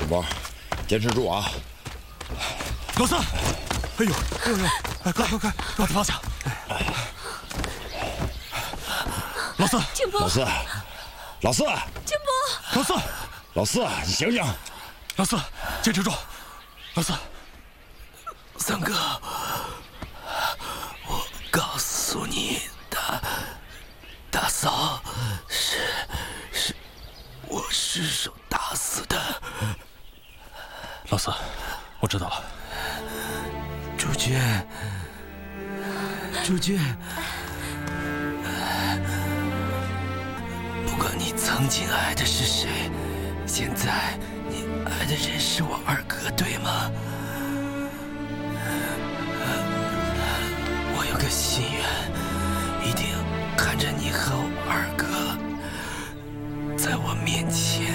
小波，坚持住啊！ 老三，哎呦，快，把他放下！老四， 静波， 老四， 静波， 老四，你醒醒！ 老四，坚持住！老四， 三哥，我告诉你，大嫂我失手打死的。 老四，我知道了。 朱娟，不管你曾经爱的是谁，现在你爱的人是我二哥，对吗？我有个心愿，一定看着你和我二哥在我面前